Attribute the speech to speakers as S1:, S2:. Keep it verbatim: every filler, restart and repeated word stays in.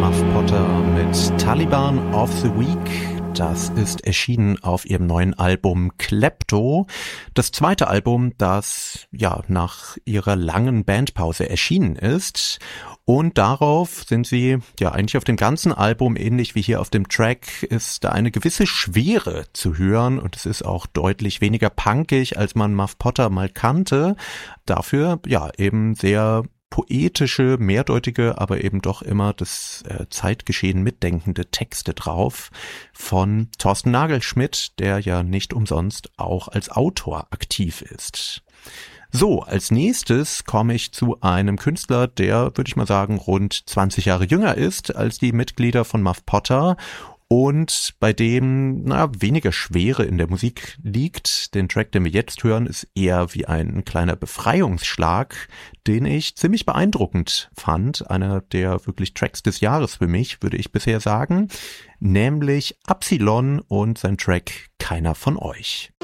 S1: Muff Potter mit Taliban of the Week. Das ist erschienen auf ihrem neuen Album Klepto. Das zweite Album, das ja nach ihrer langen Bandpause erschienen ist. Und darauf sind sie, ja eigentlich auf dem ganzen Album, ähnlich wie hier auf dem Track, ist da eine gewisse Schwere zu hören. Und es ist auch deutlich weniger punkig, als man Muff Potter mal kannte. Dafür ja eben sehr poetische, mehrdeutige, aber eben doch immer das äh, Zeitgeschehen mitdenkende Texte drauf von Thorsten Nagelschmidt, der ja nicht umsonst auch als Autor aktiv ist. So, als nächstes komme ich zu einem Künstler, der, würde ich mal sagen, rund zwanzig Jahre jünger ist als die Mitglieder von Muff Potter und bei dem, na, weniger Schwere in der Musik liegt. Den Track, den wir jetzt hören, ist eher wie ein kleiner Befreiungsschlag, den ich ziemlich beeindruckend fand. Einer der wirklich Tracks des Jahres für mich, würde ich bisher sagen, nämlich Absilon und sein Track Keiner von euch.